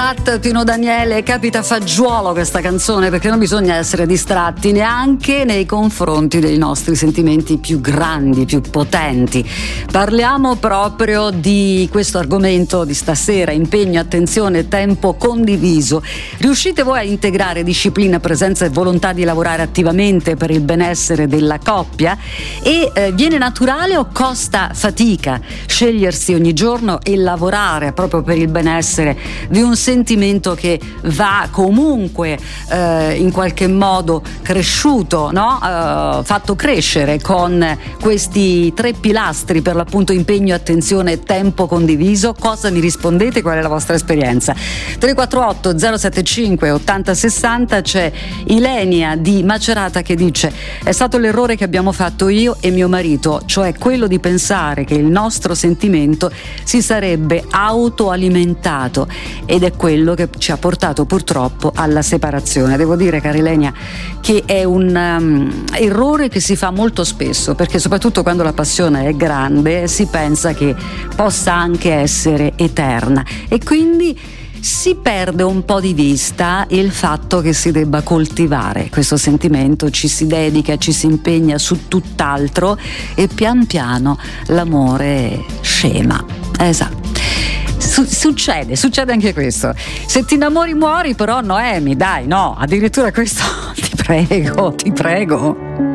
Montserrat, Pino Daniele, capita fagiolo questa canzone, perché non bisogna essere distratti neanche nei confronti dei nostri sentimenti più grandi, più potenti. Parliamo proprio di questo argomento di stasera: impegno, attenzione, tempo condiviso. Riuscite voi a integrare disciplina, presenza e volontà di lavorare attivamente per il benessere della coppia? E viene naturale o costa fatica scegliersi ogni giorno e lavorare proprio per il benessere di un sentimento che va comunque in qualche modo cresciuto, no? Fatto crescere con questi tre pilastri, per l'appunto impegno, attenzione e tempo condiviso? Cosa mi rispondete? Qual è la vostra esperienza? 348 075 8060. C'è Ilenia di Macerata che dice: è stato l'errore che abbiamo fatto io e mio marito, cioè quello di pensare che il nostro sentimento si sarebbe autoalimentato, ed è quello che ci ha portato purtroppo alla separazione. Devo dire, cara Ilenia, che è un errore che si fa molto spesso, perché soprattutto quando la passione è grande si pensa che possa anche essere eterna e quindi si perde un po' di vista il fatto che si debba coltivare questo sentimento, ci si dedica, ci si impegna su tutt'altro e pian piano l'amore scema. Esatto. Succede anche questo. Se ti innamori muori, però Noemi, dai, no, addirittura questo ti prego.